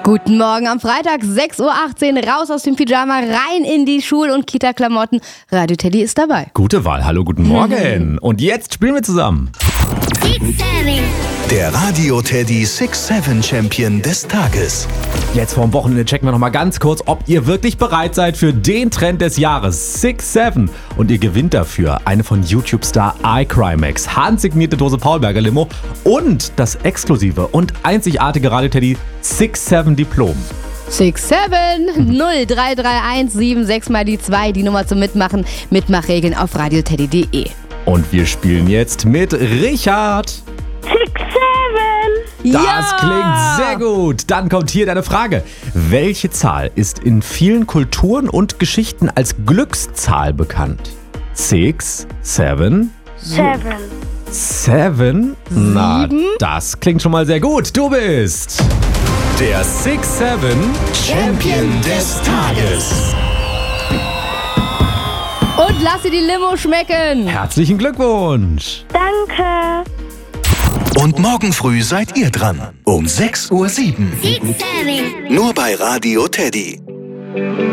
Guten Morgen am Freitag, 6.18 Uhr, raus aus dem Pyjama, rein in die Schul- und Kita-Klamotten. Radio Teddy ist dabei. Gute Wahl, hallo, guten Morgen. Und jetzt spielen wir zusammen. Der Radio Teddy 6-7 Champion des Tages. Jetzt vorm Wochenende checken wir nochmal ganz kurz, ob ihr wirklich bereit seid für den Trend des Jahres 6-7. Und ihr gewinnt dafür eine von YouTube-Star iCrimex, handsignierte Dose Paulberger Limo und das exklusive und einzigartige Radio Teddy 6-7 Diplom. 6-7-0-3-3-1-7-6 mal die 2, die Nummer zum Mitmachen. Mitmachregeln auf radioteddy.de. Und wir spielen jetzt mit Richard. 6-7. Das klingt sehr gut. Dann kommt hier deine Frage. Welche Zahl ist in vielen Kulturen und Geschichten als Glückszahl bekannt? 6, 7, 7? Na, das klingt schon mal sehr gut. Du bist der 6-7 Champion des Tages. Und lass dir die Limo schmecken. Herzlichen Glückwunsch. Danke. Und morgen früh seid ihr dran. Um 6:07 Uhr. Nur bei Radio Teddy.